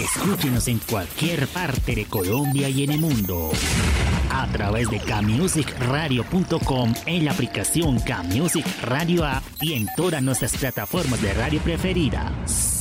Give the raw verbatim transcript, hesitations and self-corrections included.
Escúchenos en cualquier parte de Colombia y en el mundo a través de camusic radio punto com, en la aplicación Camusic Radio App y en todas nuestras plataformas de radio preferidas.